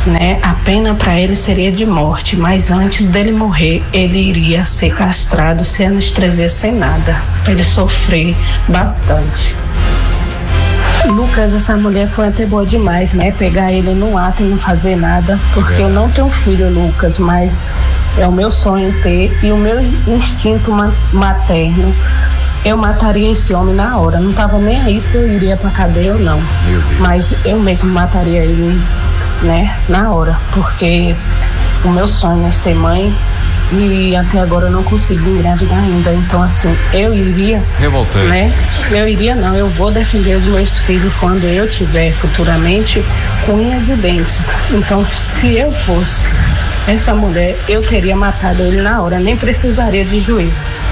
né? A pena para ele seria de morte, mas antes dele morrer, ele iria ser castrado sem anestesia, sem nada, para ele sofrer bastante. Lucas, essa mulher foi até boa demais, né? Pegar ele no ato e não fazer nada, porque eu não tenho filho, Lucas, mas é o meu sonho ter, e o meu instinto materno, eu mataria esse homem na hora. Não tava nem aí se eu iria pra cadeia ou não, mas eu mesmo mataria ele, né, na hora, porque o meu sonho é ser mãe e até agora eu não consegui engravidar ainda. Então, assim, eu iria, revoltante, né? Eu vou defender os meus filhos quando eu tiver futuramente com unhas e dentes. Então, se eu fosse essa mulher, eu teria matado ele na hora, nem precisaria de juízo,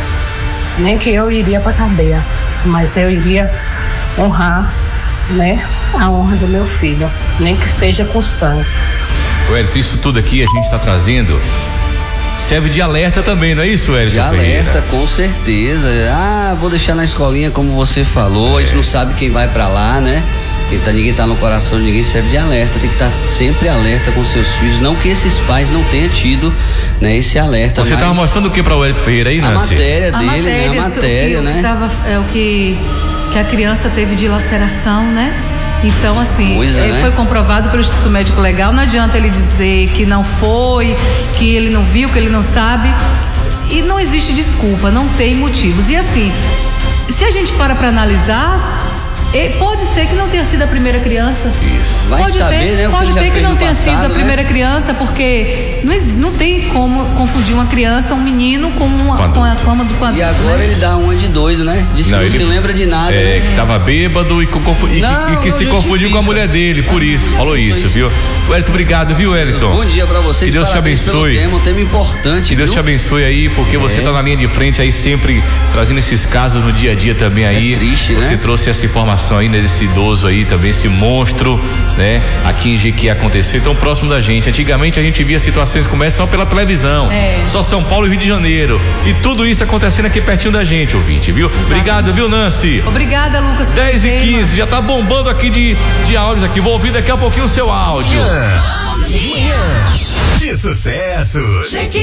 nem que eu iria pra cadeia, mas eu iria honrar, né, a honra do meu filho, nem que seja com sangue. Wellington, isso tudo aqui a gente está trazendo serve de alerta também, não é isso, Wellington? De alerta, com certeza. Vou deixar na escolinha, como você falou, a gente não sabe quem vai pra lá, né? Ninguém tá no coração de ninguém, serve de alerta. Tem que estar sempre alerta com seus filhos, não que esses pais não tenham tido, né, esse alerta. Você tava mostrando o que pra Wellington Ferreira aí, Nancy? A matéria dele, né? A matéria, né? O que a criança teve de laceração, né? Então, assim, né? Foi comprovado pelo Instituto Médico Legal. Não adianta ele dizer que não foi, que ele não viu, que ele não sabe. E não existe desculpa, não tem motivos. E assim, se a gente para analisar, pode ser que não tenha sido a primeira criança. Isso. Vai saber, né? Pode ter que não tenha sido a primeira criança, porque não tem como confundir uma criança, um menino com a cama do quadro. E agora ele dá uma de doido, né? Diz que não se lembra de nada. Né? Que tava bêbado e que se confundiu com a mulher dele, por isso. Falou isso, viu? Wellington, obrigado, viu, Wellington? Bom dia pra vocês. Que Deus te abençoe. Um tema importante. Que Deus te abençoe aí, porque você tá na linha de frente aí, sempre trazendo esses casos no dia a dia também aí. É triste, você, né? Trouxe essa informação aí, né, desse idoso aí também, esse monstro, né? Aqui em Jequié aconteceu, tão próximo da gente. Antigamente a gente via situações como essa só pela televisão. Só São Paulo e Rio de Janeiro. E tudo isso acontecendo aqui pertinho da gente, ouvinte, viu? Exatamente. Obrigado, viu, Nancy? Obrigada, Lucas. 10h15, já tá bombando aqui de áudios aqui. Vou ouvir daqui a pouquinho o seu áudio. De sucesso.